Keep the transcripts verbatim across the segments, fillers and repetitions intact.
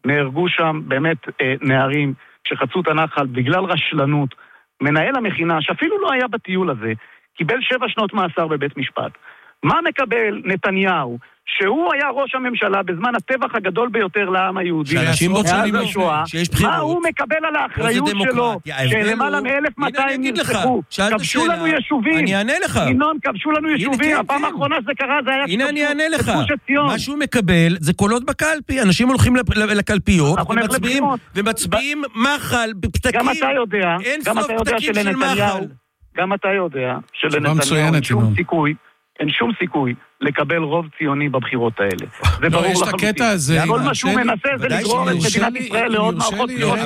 נהרגו שם באמת אה, נערים שחצו את הנחל בגלל רשלנות. מנהל המכינה, שאפילו לא היה בטיול הזה, קיבל שבע שנות מאסר בבית משפט. מה מקבל נתניהו, שהוא היה ראש הממשלה בזמן הטבח הגדול ביותר לעם היהודי, מאז השואה, מה הוא מקבל על האחריות שלו, שלמעלה מ-אלף מאתיים נרצחו, כבשו לנו יישובים, אני אענה לך. ינון, כבשו לנו יישובים, הפעם האחרונה שזה קרה, זה היה הנה אני אענה לך. מה שהוא מקבל זה קולות בקלפי, אנשים הולכים לקלפיות, ומצביעים מחל, בפתקים, גם אתה יודע, גם אתה יודע שלנתניהו, גם אתה יודע שלנתניהו אין שום סיכוי, אין שום סיכוי לקבל רוב ציוני בבחירות האלה. זה ברור לחלוטין. כל מה שהוא מנסה זה לגרור את מדינת ישראל לעוד מערכות בחירות.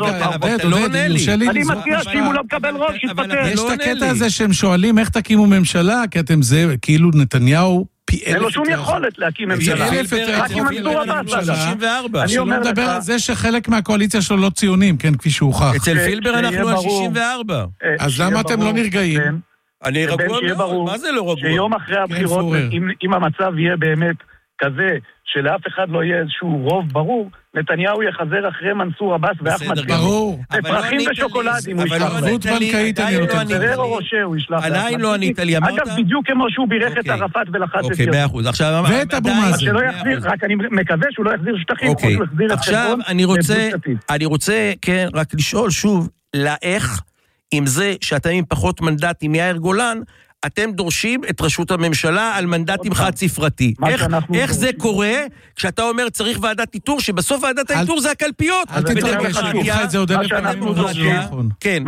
אני מציע שאם הוא לא מקבל רוב, שיתפטר. יש את הקטע הזה שהם שואלים איך תקימו ממשלה, כי אתם זה, כאילו נתניהו פי אלף... אין לו שום יכולת להקים ממשלה. רק עם מנסור עבאס. אני אומר מדבר על זה שחלק מהקואליציה שלו לא ציונים, כן, כפי שהוכח. אצל פילבר אנחנו על שישים וארבע. אז למה אתם לא נרגעים? אני רגוע מאוד, מה זה לא רגוע? שיום אחרי הבחירות, אם, אם המצב יהיה באמת כזה, שלאף אחד לא יהיה איזשהו רוב ברור, נתניהו יחזר אחרי מנסור עבאס ואחמד טיבי. ברור. בפרחים ושוקולדים הוא ישלח. ערבות בנקאית אני נותן. פרר או רושה הוא ישלח. עדיין לא ענית לי, אמרת? אגב, בדיוק כמו שהוא בירך את ערפאת ולחץ את יום. אוקיי, באחוז. עכשיו, ואת אבו מאזן. שלא יחזיר, רק אני מקווה שהוא לא יחזיר שטחים, כמו שהוא יחזיר את חברון. עכשיו, אני רוצה, כן, רק לשאול שוב, לאיך עם זה שאתם עם פחות מנדטים מיאיר גולן, אתם דורשים את רשות הממשלה על מנדטים חד ספרתי. איך, איך זה קורה כשאתה אומר צריך ועדת איתור, שבסוף ועדת האיתור זה הקלפיות? אל תתרגש, שכולך את זה עוד אלף פעמים דורשים. כן,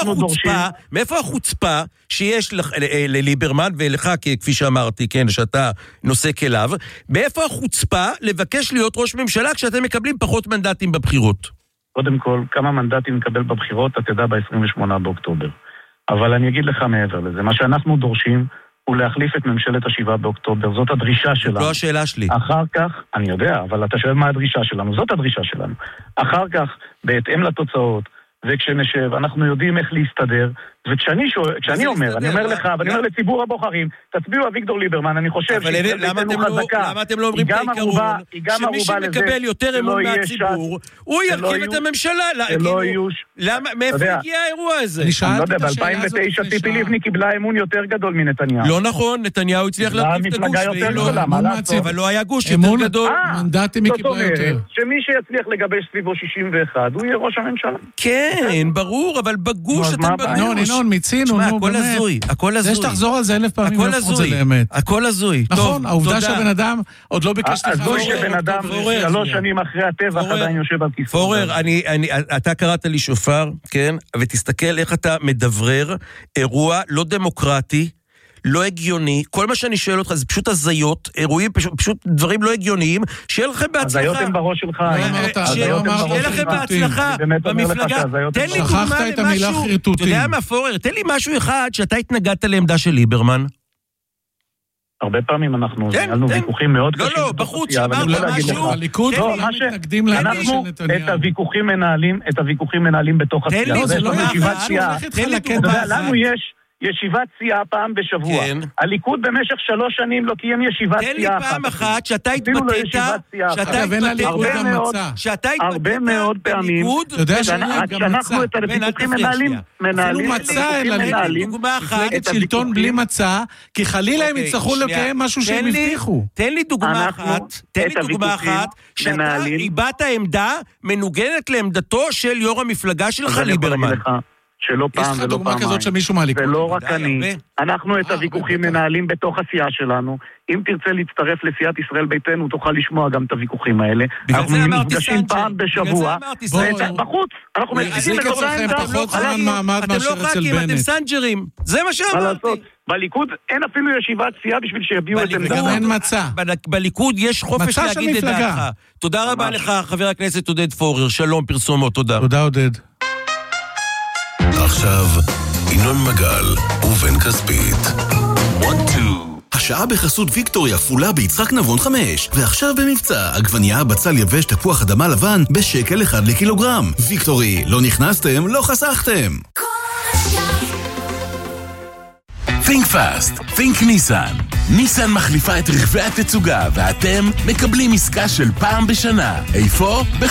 מאיפה החוצפה שיש לליברמן ולך, כפי שאמרתי, כן, שאתה נושא כליו, מאיפה החוצפה לבקש להיות ראש ממשלה כשאתם מקבלים פחות מנדטים בבחירות? קודם כל, כמה מנדטים נקבל בבחירות, אתה תדע ב-עשרים ושמונה באוקטובר. אבל אני אגיד לך מעבר לזה, מה שאנחנו דורשים הוא להחליף את ממשלת השבעה באוקטובר, זאת הדרישה שלנו. לא השאלה שלי. אחר כך, אני יודע, אבל אתה שואל מה הדרישה שלנו, זאת הדרישה שלנו. אחר כך, בהתאם לתוצאות, וכשנשב, אנחנו יודעים איך להסתדר, וכשאני שואל, כשאני אומר, אני אומר לך, ואני אומר לציבור הבוחרים, תצביעו אביגדור ליברמן, אני חושב למה אתם לא אומרים את העיקרון, שמי שמקבל יותר אמון מהציבור, הוא ירכיב את הממשלה, מאיפה הגיע האירוע הזה? אני לא יודע, ב-אלפיים ותשע ציפי לבני קיבלה אמון יותר גדול מנתניהו. לא נכון, נתניהו הצליח להרכיב את הגוש, אבל לא היה גוש יותר גדול. מנדטים היא קיבלה יותר. שמי שיצליח לגבש סביבו שישים ואחת, הוא יהיה ראש הממשלה. כן, ברור, אבל בגוש אתם בגוש. ינון, מיצינו, נו, הכל הזוי, הכל הזוי. זה שתחזור על זה אלף פעמים, הכל הזוי, הכל הזוי. נכון, העובדה שבן אדם עוד לא ביקש לך. הזוי שבן אדם שלוש שנים אחרי הטבח עדיין יושב על כיסא. פורר, אתה קראת לי שופר, כן, ותסתכל איך אתה מדברר אירוע לא דמוקרטי, לא הגיוני, כל מה שאני שואל אותך זה פשוט הזיות, אירועים, פשוט, פשוט דברים לא הגיוניים, שיהיה לכם בהצלחה. הזיות הם בראש שלך. שיהיה לכם בהצלחה במפלגה. תן לי דוגמה למשהו, אתה יודע מה פורר, תן לי משהו אחד שאתה התנגדת לעמדה של ליברמן. הרבה פעמים אנחנו ניהלנו ויכוחים מאוד קשים. לא, לא, בחוץ, אמרת משהו. הליכוד לא מתנגדים לעמדה של נתניהו. את הוויכוחים מנהלים, את הוויכוחים מנהלים בתוך הסיעה. תן לי, זה לא יחיבת סיעה. תן לי דוגמה. לנו יש ישיבת סיעה פעם בשבוע. כן. הליכוד במשך שלוש שנים לא קיים ישיבת סיעה. תן לי פעם אחת שאתה התבטאת, שאתה התבטאת, הרבה מאוד פעמים, כשאנחנו את הוויכוחים מנהלים, מנהלים, מצא אלא מפלגת שלטון בלי מצא, כי חלילה הם יצטרכו לקיים משהו שהם הבטיחו. תן לי דוגמה אחת, תן לי דוגמה אחת, שאתה איבדת עמדה מנוגנת לעמדתו של יו"ר המפלגה שלך ליברמן. שלא פעם ולא פעמיים, ולא רק אני, אנחנו את הוויכוחים מנהלים בתוך הסיעה שלנו. אם תרצה להצטרף לסיעת ישראל ביתנו, תוכל לשמוע גם את הוויכוחים האלה. אנחנו נפגשים פעם בשבוע, בחוץ, אנחנו מציגים את אותה עמדה. אתם לא חכים, אתם סנג'רים, זה מה שאמרתי. בליכוד אין אפילו ישיבת סיעה בשביל שיביאו את עמדה. גם אין מצע. בליכוד יש חופש להגיד את דעתך. תודה רבה לך, חבר הכנסת עודד פורר. שלום, פרסומות, תודה. תודה, עודד. עכשיו, ינון מגל ובן כספית. השעה בחסות ויקטוריה כפולה ביצחק נבון חמש, ועכשיו במבצע עגבנייה, בצל יבש, תפוח אדמה לבן בשקל אחד לקילוגרם. ויקטורי, לא נכנסתם, לא חסכתם. Think fast, think ניסן. ניסן מחליפה את רכבי התצוגה, ואתם מקבלים עסקה של פעם בשנה. איפה?